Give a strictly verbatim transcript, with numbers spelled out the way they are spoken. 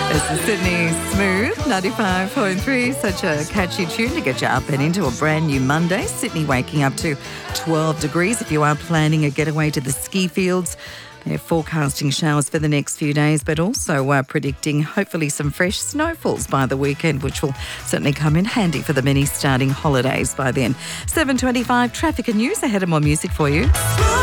It's the Sydney Smooth ninety-five point three. Such a catchy tune to get you up and into a brand new Monday. Sydney waking up to twelve degrees. If you are planning a getaway to the ski fields, they're forecasting showers for the next few days, but also uh, predicting hopefully some fresh snowfalls by the weekend, which will certainly come in handy for the many starting holidays by then. seven twenty-five traffic and news. Ahead of more music for you.